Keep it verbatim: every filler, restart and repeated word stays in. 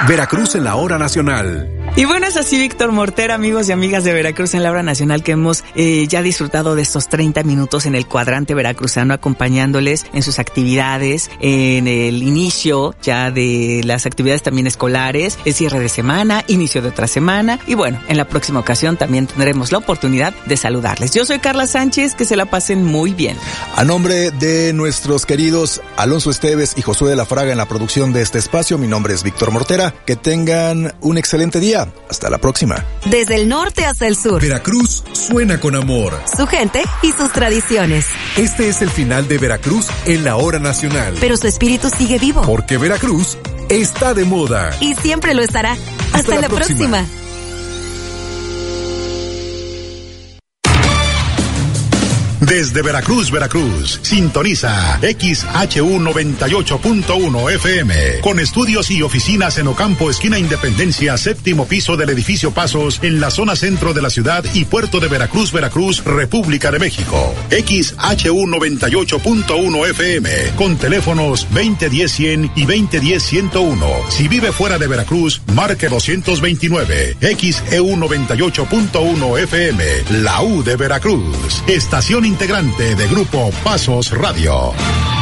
Veracruz en la hora nacional. Y bueno, es así, Víctor Mortera, amigos y amigas de Veracruz en la hora nacional, que hemos eh, ya disfrutado de estos treinta minutos en el cuadrante veracruzano, acompañándoles en sus actividades, en el inicio ya de las actividades también escolares, el cierre de semana, inicio de otra semana, y bueno, en la próxima ocasión también tendremos la oportunidad de saludarles. Yo soy Carla Sánchez, que se la pasen muy bien. A nombre de nuestros queridos Alonso Esteves y Josué de la Fraga en la producción de este espacio, mi nombre es Víctor Mortera. Que tengan un excelente día. Hasta la próxima. Desde el norte hasta el sur, Veracruz suena con amor. Su gente y sus tradiciones. Este es el final de Veracruz en la hora nacional. Pero su espíritu sigue vivo. Porque Veracruz está de moda. Y siempre lo estará. Hasta, Hasta la, la próxima. próxima. Desde Veracruz, Veracruz, sintoniza X H U noventa y ocho punto uno F M, con estudios y oficinas en Ocampo, esquina Independencia, séptimo piso del edificio Pasos, en la zona centro de la ciudad y puerto de Veracruz, Veracruz, República de México. X H U noventa y ocho punto uno F M, con teléfonos veinte diez cien y veinte diez ciento uno. Si vive fuera de Veracruz, marque doscientos veintinueve. X E U noventa y ocho punto uno F M, la U de Veracruz. Estación integrante de Grupo Pasos Radio.